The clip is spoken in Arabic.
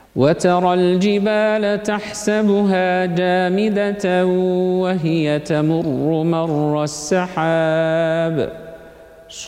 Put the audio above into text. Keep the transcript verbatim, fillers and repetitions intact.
وترى الجبال تحسبها جامدة وهي تمر مر السحاب